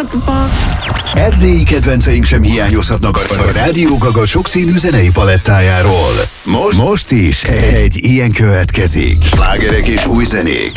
at the bar. Erdélyi kedvenceink sem hiányozhatnak a Rádió Gaga sokszínű zenei palettájáról. Most is egy ilyen következik. Slágerek és új zenék,